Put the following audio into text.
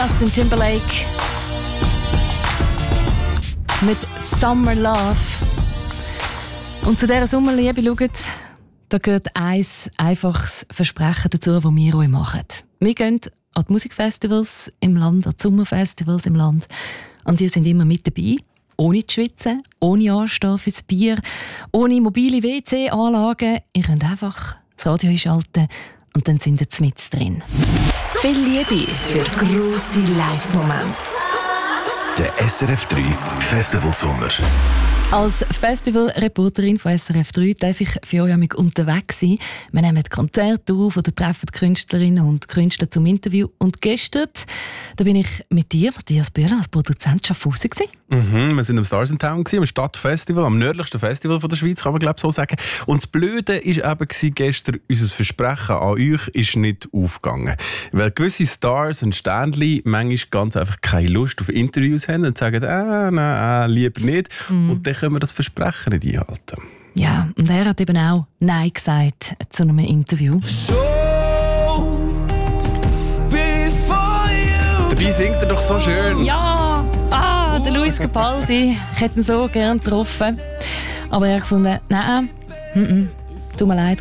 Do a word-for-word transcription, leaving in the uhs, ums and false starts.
Justin Timberlake mit Summer Love. Und zu dieser Sommerliebe, schaut, da gehört ein einfaches Versprechen dazu, das wir euch machen. Wir gehen an die Musikfestivals im Land, an die Sommerfestivals im Land. Und die sind immer mit dabei. Ohne zu schwitzen, ohne Anstehen fürs Bier, ohne mobile W C-Anlagen. Ihr könnt einfach das Radio einschalten und dann sind ihr mit drin. Viel Liebe für grosse Live-Momente. Der S R F drei Festival Sommer. Als Festivalreporterin von S R F drei darf ich für euch unterwegs sein. Wir nehmen Konzerte auf oder treffen Künstlerinnen und Künstler zum Interview. Und gestern da bin ich mit dir, Matthias Bühler, als Produzent Schaffhausen gewesen. Mhm, wir sind im Stars in Town, am Stadtfestival, am nördlichsten Festival der Schweiz, kann man glaube so sagen. Und das Blöde war eben gestern, unser Versprechen an euch ist nicht aufgegangen. Weil gewisse Stars und Sternchen manchmal ganz einfach keine Lust auf Interviews haben und sagen, ah, nein, äh, lieber nicht. Mm. Und dann können wir das Versprechen nicht einhalten. Ja, und er hat eben auch Nein gesagt zu einem Interview. So, dabei singt er doch so schön. Ja, ah, der Luis Capaldi. Ich hätte ihn so gerne getroffen. Aber er hat gefunden, nein, n -n, tut mir leid,